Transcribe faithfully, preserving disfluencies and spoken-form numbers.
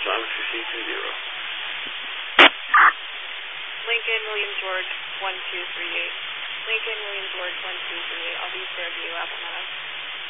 Galaxy C two zero. Lincoln, William George, one two three eight. Lincoln, William George, one two three eight. I'll be Fairview, Apple Meadow.